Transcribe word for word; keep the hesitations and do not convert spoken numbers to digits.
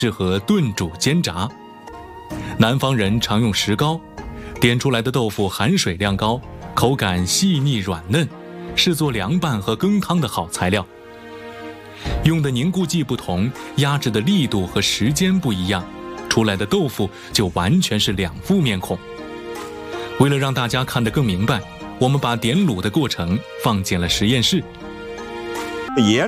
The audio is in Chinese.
适合炖煮煎炸。南方人常用石膏，点出来的豆腐含水量高，口感细腻软嫩，是做凉拌和羹汤的好材料。用的凝固剂不同，压制的力度和时间不一样，出来的豆腐就完全是两副面孔。为了让大家看得更明白，我们把点卤的过程放进了实验室。 爷